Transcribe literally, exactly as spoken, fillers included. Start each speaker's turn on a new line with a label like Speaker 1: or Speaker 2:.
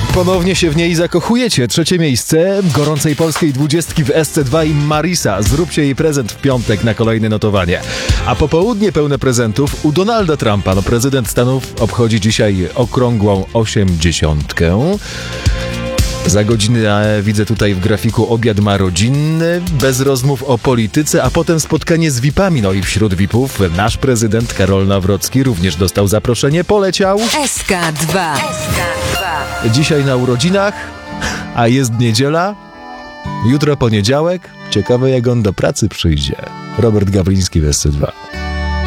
Speaker 1: Ponownie się w niej zakochujecie. Trzecie miejsce gorącej polskiej dwudziestki w S C dwa i Marisa. Zróbcie jej prezent w piątek na kolejne notowanie. A popołudnie pełne prezentów u Donalda Trumpa. No, prezydent Stanów obchodzi dzisiaj okrągłą osiemdziesiątkę. Za godzinę widzę tutaj w grafiku obiad ma rodzinny, bez rozmów o polityce, a potem spotkanie z V I P-ami. No i wśród V I P-ów nasz prezydent Karol Nawrocki również dostał zaproszenie, poleciał.
Speaker 2: S K dwa.
Speaker 1: Dzisiaj na urodzinach, a jest niedziela, jutro poniedziałek. Ciekawe, jak on do pracy przyjdzie. Robert Gawliński w S C dwa.